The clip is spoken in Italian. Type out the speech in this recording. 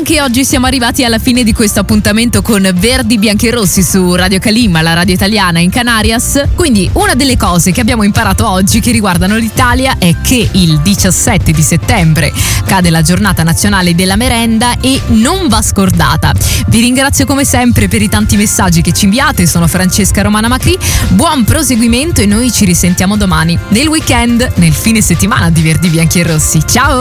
anche oggi siamo arrivati alla fine di questo appuntamento con Verdi Bianchi e Rossi su Radio Kalimma, la radio italiana in Canarias. Quindi una delle cose che abbiamo imparato oggi che riguardano l'Italia è che il 17 di settembre cade la giornata nazionale della merenda e non va scordata. Vi ringrazio come sempre per i tanti messaggi che ci inviate, sono Francesca Romana Macri, buon proseguimento e noi ci risentiamo domani nel weekend, nel fine settimana di Verdi Bianchi e Rossi. Ciao!